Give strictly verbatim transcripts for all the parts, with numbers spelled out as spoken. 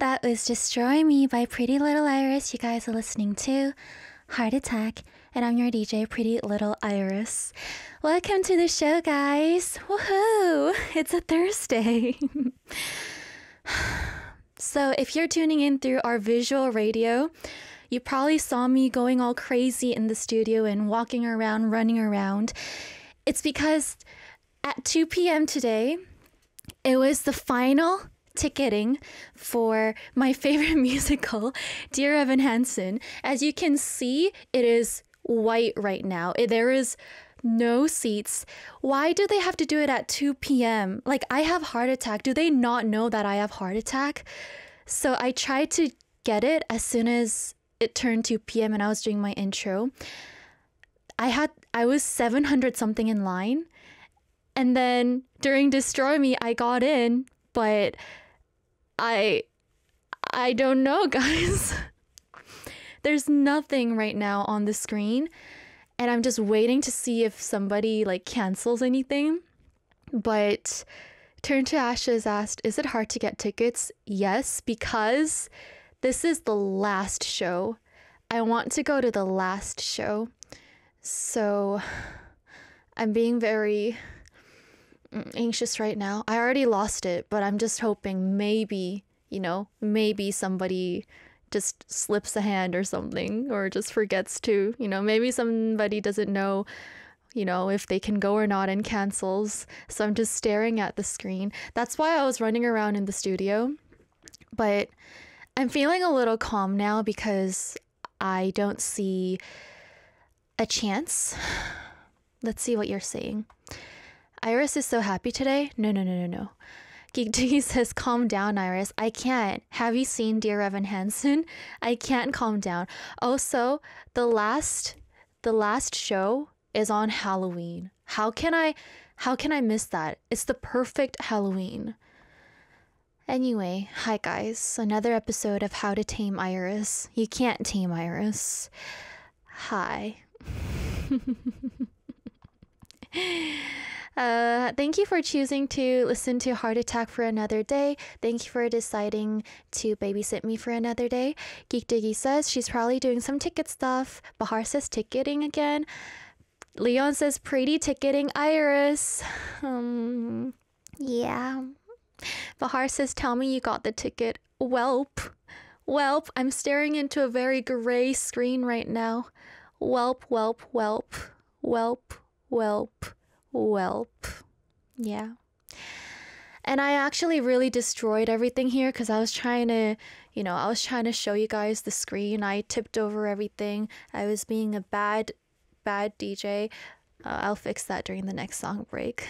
That was Destroy Me by Pretty Little Iris. You guys are listening to Heart Attack, and I'm your D J, Pretty Little Iris. Welcome to the show, guys. Woohoo! It's a Thursday. So if you're tuning in through our visual radio, you probably saw me going all crazy in the studio and walking around, running around. It's because at two p.m. today, it was the final ticketing for my favorite musical, Dear Evan Hansen. As you can see, it is white right now. There is no seats. Why do they have to do it at two p.m.? Like, I have heart attack. Do they not know that I have heart attack? So I tried to get it as soon as it turned two p.m. and I was doing my intro. I had I was seven hundred something in line. And then during Destroy Me, I got in, but I I don't know, guys. There's nothing right now on the screen, and I'm just waiting to see if somebody like cancels anything. But Turn to Ashes asked, is it hard to get tickets? Yes, because this is the last show. I want to go to the last show. So I'm being very anxious right now. I already lost it, but I'm just hoping maybe, you know, maybe somebody just slips a hand or something, or just forgets to, you know, maybe somebody doesn't know, you know, if they can go or not and cancels. So I'm just staring at the screen. That's why I was running around in the studio. But I'm feeling a little calm now because I don't see a chance. Let's see what you're saying. Iris is so happy today. No, no, no, no, no. Geek Diggy says, calm down, Iris. I can't. Have you seen Dear Evan Hansen? I can't calm down. Also, the last, the last show is on Halloween. How can I, how can I miss that? It's the perfect Halloween. Anyway, hi guys. Another episode of How to Tame Iris. You can't tame Iris. Hi. Uh, thank you for choosing to listen to Heart Attack for another day. Thank you for deciding to babysit me for another day. Geek Diggy says she's probably doing some ticket stuff. Bahar says ticketing again. Leon says pretty ticketing Iris. Um, yeah. Bahar says, tell me you got the ticket. Welp. Welp. I'm staring into a very gray screen right now. Welp, welp, welp. Welp, welp. Welp. Yeah. And I actually really destroyed everything here because I was trying to, you know, I was trying to show you guys the screen. I tipped over everything. I was being a bad, bad D J. Uh, I'll fix that during the next song break.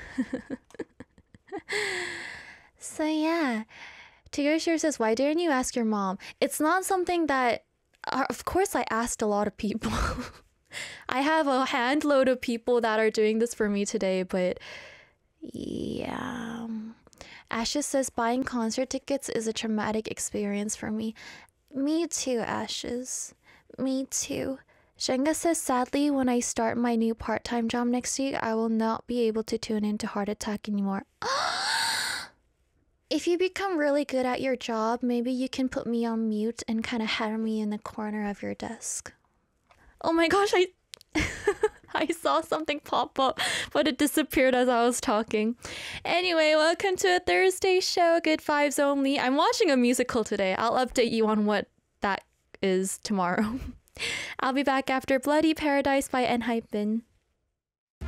So yeah. Tigger says, why didn't you ask your mom? It's not something that, uh, of course I asked a lot of people. I have a handload of people that are doing this for me today, but yeah. Ashes says buying concert tickets is a traumatic experience for me. Me too, Ashes. Me too. Shenga says, sadly, when I start my new part-time job next week, I will not be able to tune into Heart Attack anymore. If you become really good at your job, maybe you can put me on mute and kind of have me in the corner of your desk. Oh my gosh, I I saw something pop up, but it disappeared as I was talking. Anyway, welcome to a Thursday show, Good Vibes Only. I'm watching a musical today. I'll update you on what that is tomorrow. I'll be back after Bloody Paradise by Enhypen.